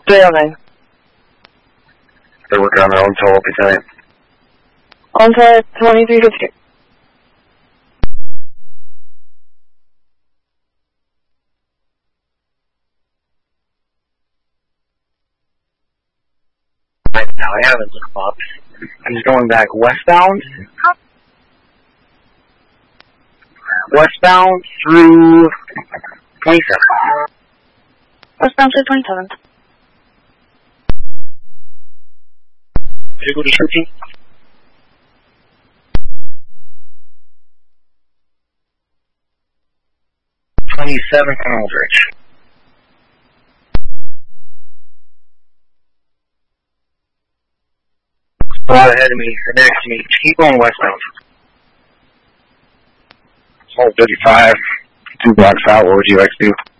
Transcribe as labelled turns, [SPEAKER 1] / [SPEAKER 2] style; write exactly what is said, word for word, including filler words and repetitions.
[SPEAKER 1] three oh nine.
[SPEAKER 2] They're working on their own toll, Lieutenant.
[SPEAKER 1] On to twenty-three fifty.
[SPEAKER 2] Right now, I haven't looked up. I'm just going back westbound. Westbound through twenty-seven.
[SPEAKER 1] Westbound to twenty-seven.
[SPEAKER 2] Vehicle description. twenty-seven on Aldrich. Spot ahead of me, or next to me. Keep going westbound. Hold thirty-five. Two blocks out. What would you like to do?